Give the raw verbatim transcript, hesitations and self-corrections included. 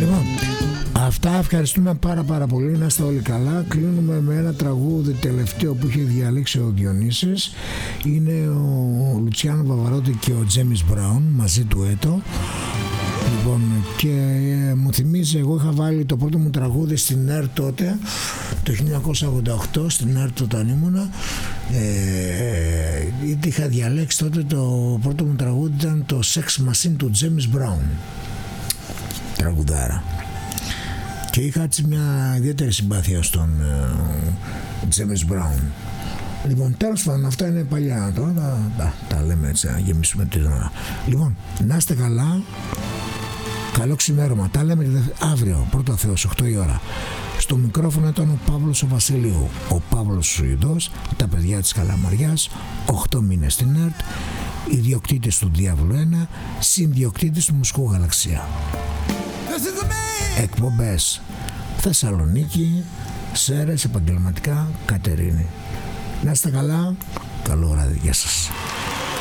Λοιπόν, αυτά, ευχαριστούμε πάρα πάρα πολύ, να είστε όλοι καλά. Κλείνουμε με ένα τραγούδι τελευταίο που είχε διαλέξει ο Διονύσης. Είναι ο Λουτσιάνο Παβαρότη και ο Τζέμις Μπράουν, μαζί του έτο. Λοιπόν, και ε, μου θυμίζει, εγώ είχα βάλει το πρώτο μου τραγούδι στην ΕΡΤ τότε, το χίλια εννιακόσια ογδόντα οκτώ, στην ΕΡΤ όταν ήμουνα. Ε, ε, είχα διαλέξει τότε, το πρώτο μου τραγούδι ήταν το Sex Machine του Τζέμις Μπράουν. Τραγουδάρα. Και είχα έτσι μια ιδιαίτερη συμπάθεια στον Τζέμις Μπράουν. Λοιπόν, τέλος πάντων, αυτά είναι παλιά τώρα, τα, τα, τα λέμε έτσι, να γεμίσουμε την ώρα. Λοιπόν, να είστε καλά, καλό ξημέρωμα, τα λέμε αύριο, πρώτα Θεός, οκτώ η ώρα. Στο μικρόφωνο ήταν ο Παύλος ο Βασιλείου, ο Παύλος ο Σουηδός, τα παιδιά της Καλαμαριάς, οκτώ μήνες στην ΕΡΤ, ιδιοκτήτης του Διάβολου ένα, συνδιοκτήτης του Μουσικού Γαλαξία. Εκπομπές Θεσσαλονίκη, Σέρες, επαγγελματικά, Κατερίνη. Να είστε καλά, καλό βράδυ, γεια σας.